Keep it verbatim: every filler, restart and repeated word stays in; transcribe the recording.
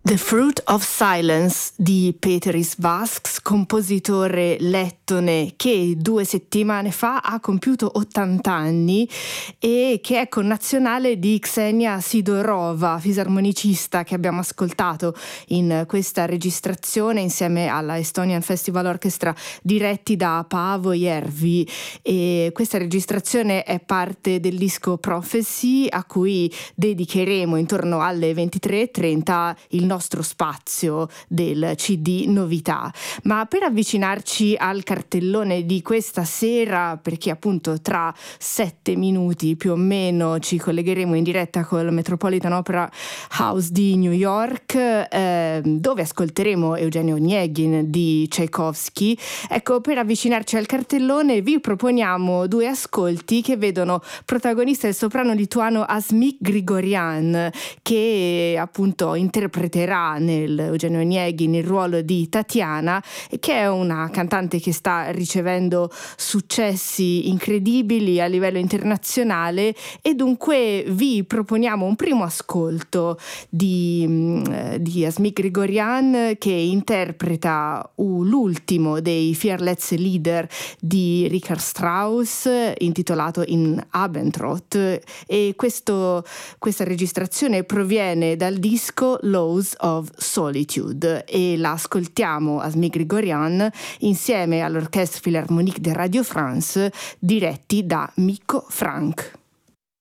The Fruit of Silence di Péteris Vasks, compositore lettone che due settimane fa ha compiuto ottanta anni e che è connazionale di Ksenia Sidorova, fisarmonicista che abbiamo ascoltato in questa registrazione insieme alla Estonian Festival Orchestra diretti da Paavo Järvi. E questa registrazione è parte del disco Prophecy, a cui dedicheremo intorno alle ventitré e trenta il nostro spazio del C D novità. Ma per avvicinarci al cartellone di questa sera, perché appunto tra sette minuti più o meno ci collegheremo in diretta col Metropolitan Opera House di New York, eh, dove ascolteremo Eugenio Onegin di Tchaikovsky. Ecco, per avvicinarci al cartellone vi proponiamo due ascolti che vedono protagonista il soprano lituano Asmik Grigorian, che appunto interpreterà nel Eugenio Onegin il ruolo di Tatiana, che è una cantante che sta ricevendo successi incredibili a livello internazionale, e dunque vi proponiamo un primo ascolto di, di Asmik Grigorian, che interpreta uh, l'ultimo dei Fearless Lieder di Richard Strauss, intitolato In Abendrot, e questo, questa registrazione proviene dal disco Laws of Solitude e la ascoltiamo Asmik Grigorian insieme all'Orchestre Philharmonique de Radio France, diretti da Mikko Frank.